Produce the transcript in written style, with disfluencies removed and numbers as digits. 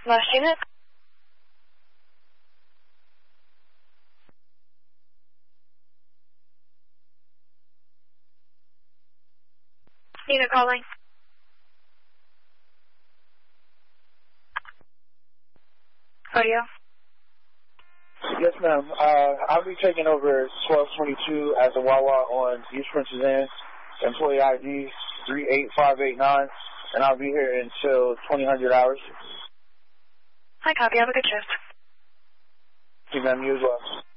Last unit? Unit calling. Audio. Yes, ma'am. I'll be taking over 1222 at the Wawa on East Princess Anne, employee ID 38589, and I'll be here until 2000 hours. Hi, copy. Have a good shift. See, ma'am, you as well.